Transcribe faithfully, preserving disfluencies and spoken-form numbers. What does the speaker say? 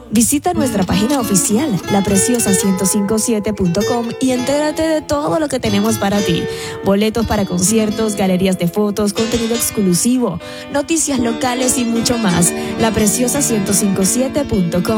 Visita nuestra página oficial, la preciosa ciento cincuenta y siete punto com, y entérate de todo lo que tenemos para ti. Boletos para conciertos, galerías de fotos, contenido exclusivo, noticias locales y mucho más. la preciosa ciento cincuenta y siete punto com.